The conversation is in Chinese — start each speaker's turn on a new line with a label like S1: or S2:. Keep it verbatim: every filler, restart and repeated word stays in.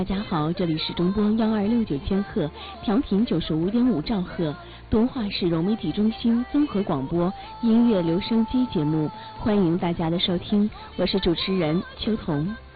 S1: 大家好，这里是中波幺二六九千赫，调频九十五点五兆赫，敦化市融媒体中心综合广播音乐留声机节目，欢迎大家的收听，我是主持人秋彤。